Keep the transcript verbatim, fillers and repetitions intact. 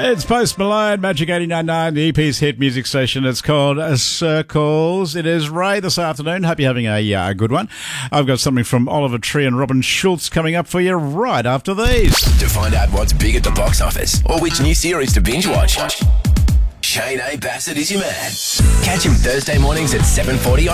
It's Post Malone, Magic eighty-nine point nine, the E P's hit music station. It's called uh, Circles. It is Ray this afternoon. Hope you're having a, uh, a good one. I've got something from Oliver Tree and Robin Schultz coming up for you right after these. To find out what's big at the box office or which new series to binge watch, Shane A. Bassett is your man. Catch him Thursday mornings at seven forty on